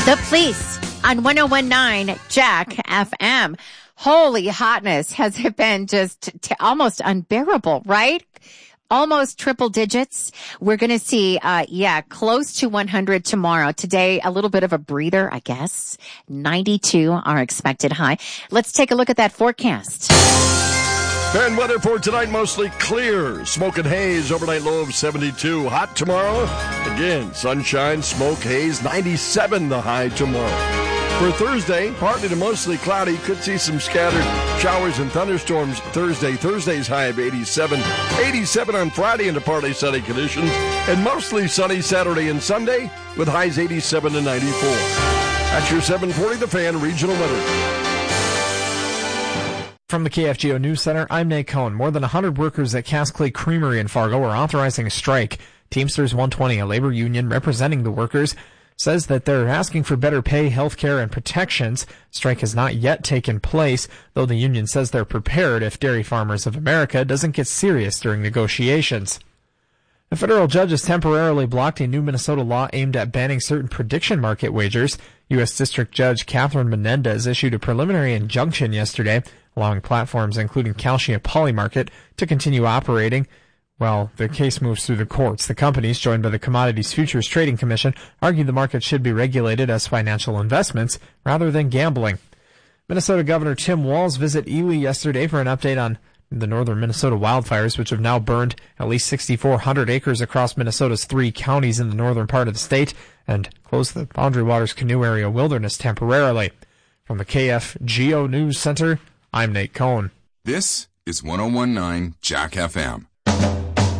The Police on 1019 Jack FM. Holy hotness. Has it been just almost unbearable, right? Almost triple digits. We're going to see, close to 100 tomorrow. Today, a little bit of a breather, I guess. 92 our expected high. Let's take a look at that forecast. And weather for tonight, mostly clear. Smoke and haze, overnight low of 72. Hot tomorrow. Again, sunshine, smoke, haze, 97 the high tomorrow. For Thursday, partly to mostly cloudy. Could see some scattered showers and thunderstorms Thursday. Thursday's high of 87. 87 on Friday into partly sunny conditions. And mostly sunny Saturday and Sunday with highs 87 to 94. That's your 740 The Fan regional weather. From the KFGO News Center, I'm Nate Cohn. More than 100 workers at Cass Clay Creamery in Fargo are authorizing a strike. Teamsters 120, a labor union representing the workers, says that they're asking for better pay, health care, and protections. Strike has not yet taken place, though the union says they're prepared if Dairy Farmers of America doesn't get serious during negotiations. A federal judge has temporarily blocked a new Minnesota law aimed at banning certain prediction market wagers. U.S. District Judge Catherine Menendez issued a preliminary injunction yesterday, allowing platforms including Kalshi and Polymarket to continue operating while the case moves through the courts. The companies, joined by the Commodities Futures Trading Commission, argue the market should be regulated as financial investments rather than gambling. Minnesota Governor Tim Walz visited Ely yesterday for an update on the northern Minnesota wildfires, which have now burned at least 6,400 acres across Minnesota's 3 counties in the northern part of the state and closed the Boundary Waters Canoe Area Wilderness temporarily. From the KFGO News Center, I'm Nate Cohn. This is 1019 Jack FM.